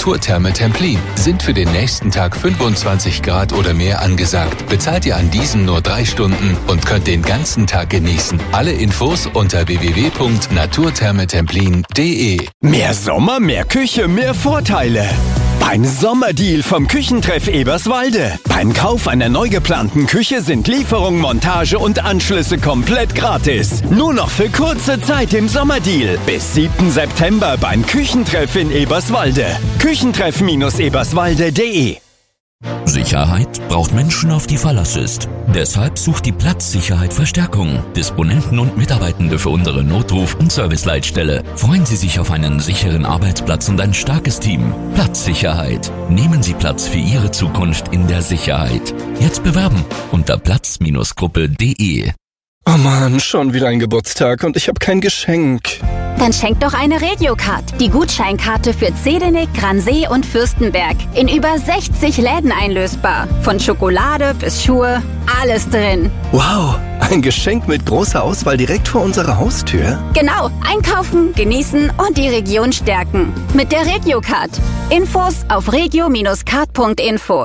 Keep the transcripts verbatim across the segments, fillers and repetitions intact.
Naturtherme Templin sind für den nächsten Tag fünfundzwanzig Grad oder mehr angesagt. Bezahlt ihr an diesen nur drei Stunden und könnt den ganzen Tag genießen. Alle Infos unter w w w punkt naturthermetemplin punkt d e. Mehr Sommer, mehr Küche, mehr Vorteile. Beim Sommerdeal vom Küchentreff Eberswalde. Beim Kauf einer neu geplanten Küche sind Lieferung, Montage und Anschlüsse komplett gratis. Nur noch für kurze Zeit im Sommerdeal. Bis siebten September beim Küchentreff in Eberswalde. Küchentreff Eberswalde punkt d e. Sicherheit braucht Menschen, auf die Verlass ist. Deshalb sucht die Platzsicherheit Verstärkung. Disponenten und Mitarbeitende für unsere Notruf- und Serviceleitstelle. Freuen Sie sich auf einen sicheren Arbeitsplatz und ein starkes Team. Platzsicherheit. Nehmen Sie Platz für Ihre Zukunft in der Sicherheit. Jetzt bewerben unter platz Gruppe punkt d e. Oh Mann, schon wieder ein Geburtstag und ich habe kein Geschenk. Dann schenk doch eine Regiocard. Die Gutscheinkarte für Zedinek, Gransee und Fürstenberg. In über sechzig Läden einlösbar. Von Schokolade bis Schuhe, alles drin. Wow, ein Geschenk mit großer Auswahl direkt vor unserer Haustür? Genau, einkaufen, genießen und die Region stärken. Mit der Regiocard. Infos auf regio Card punkt info.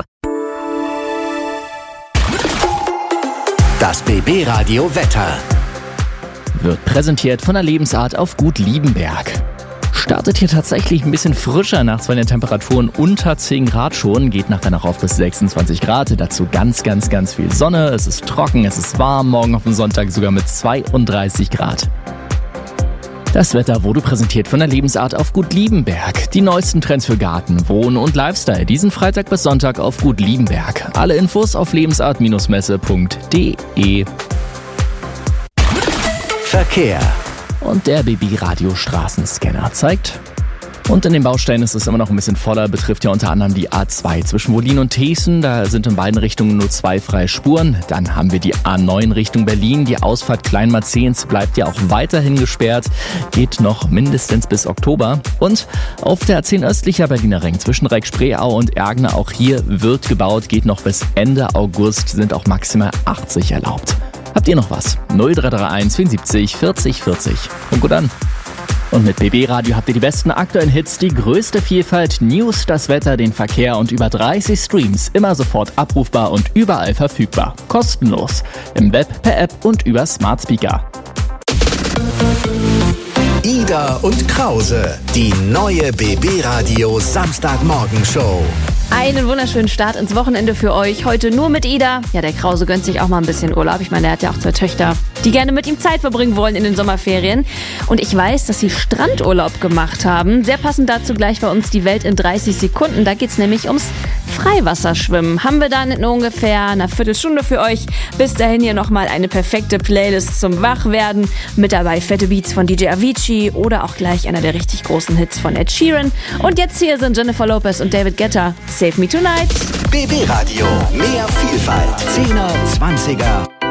Das B B-Radio Wetter wird präsentiert von der Lebensart auf Gut Liebenberg. Startet hier tatsächlich ein bisschen frischer, nachts bei den Temperaturen unter zehn Grad schon, geht nachher noch auf bis sechsundzwanzig Grad, dazu ganz, ganz, ganz viel Sonne, es ist trocken, es ist warm, morgen auf dem Sonntag sogar mit zweiunddreißig Grad. Das Wetter wurde präsentiert von der Lebensart auf Gut Liebenberg. Die neuesten Trends für Garten, Wohnen und Lifestyle diesen Freitag bis Sonntag auf Gut Liebenberg. Alle Infos auf lebensart Messe punkt d e. Verkehr. Und der B B-Radio-Straßenscanner zeigt. Und in den Baustellen ist es immer noch ein bisschen voller, betrifft ja unter anderem die A zwei zwischen Wollin und Thesen. Da sind in beiden Richtungen nur zwei freie Spuren. Dann haben wir die A neun Richtung Berlin. Die Ausfahrt Kleinmarzehns bleibt ja auch weiterhin gesperrt. Geht noch mindestens bis Oktober. Und auf der A zehn östlicher Berliner Ring zwischen Reck-Spreeau und Ergner, auch hier wird gebaut, geht noch bis Ende August, sind auch maximal achtzig erlaubt. Habt ihr noch was? null drei drei eins vierundsiebzig vierzig vierzig. Und gut an. Und mit B B-Radio habt ihr die besten aktuellen Hits, die größte Vielfalt, News, das Wetter, den Verkehr und über dreißig Streams. Immer sofort abrufbar und überall verfügbar. Kostenlos. Im Web, per App und über Smart Speaker. Ida und Krause, die neue B B-Radio Samstagmorgenshow. Einen wunderschönen Start ins Wochenende für euch. Heute nur mit Ida. Ja, der Krause gönnt sich auch mal ein bisschen Urlaub. Ich meine, er hat ja auch zwei Töchter, die gerne mit ihm Zeit verbringen wollen in den Sommerferien. Und ich weiß, dass sie Strandurlaub gemacht haben. Sehr passend dazu gleich bei uns die Welt in dreißig Sekunden. Da geht es nämlich ums Freiwasserschwimmen. Haben wir dann in ungefähr einer Viertelstunde für euch. Bis dahin hier nochmal eine perfekte Playlist zum Wachwerden. Mit dabei fette Beats von D J Avicii oder auch gleich einer der richtig großen Hits von Ed Sheeran. Und jetzt hier sind Jennifer Lopez und David Guetta. Save Me Tonight. B B-Radio, mehr Vielfalt. Zehner, Zwanziger